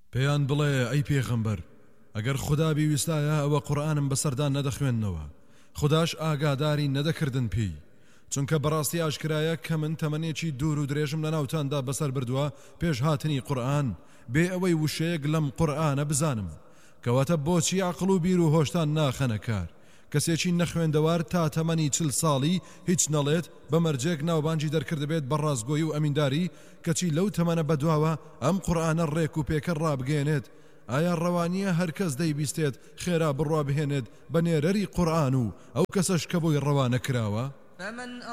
پێیان بڵێ ئەی پێغەمبەر ئەگەر خوددا بیویستایە ئەوە قورئانم بەسەردان نەدەخوێندنەوە خودداش ئاگاداری نەدەکردن پێی چونکە بەڕاستی ئاشکرایە کە من تەمەنێکی دوور و درێژم لە ناوتاندا بەسەر بردووە پێش هاتنی قورئان بێ ئەوەی وشەیەک لەم قورئانە بزانم کەواتە بۆچی عەقڵ و بیر و هۆشتان ناخەنە کار کەسێکی نەخوێندەوار تا تەمەنی 40 ساڵی هیچ نەڵێت بەمەرجێک ناوبانجی دەرکردبێت بە ڕازگۆیی و ئەمینداری کەچی لەو تەمەنە بەدواوە ئەم قورئانە ڕێک و پێکە ڕابگەێنێت ئایا ڕەوانیە هەر کەس دەیبیستێت خێرا بڕوا بهێنێت بە نێرەری قورئان و ئەو کەسەش کە بۆی ڕەوا نەکراوە